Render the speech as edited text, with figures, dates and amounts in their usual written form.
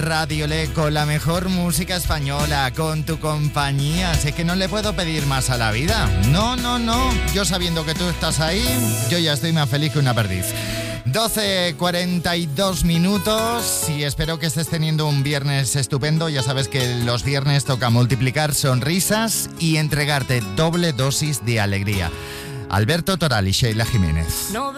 Radio Le, con la mejor música española, con tu compañía. Sé que no le puedo pedir más a la vida. No. Yo sabiendo que tú estás ahí, yo ya estoy más feliz que una perdiz. 12:42 minutos y espero que estés teniendo un viernes estupendo. Ya sabes que los viernes toca multiplicar sonrisas y entregarte doble dosis de alegría. Alberto Toral y Sheila Jiménez.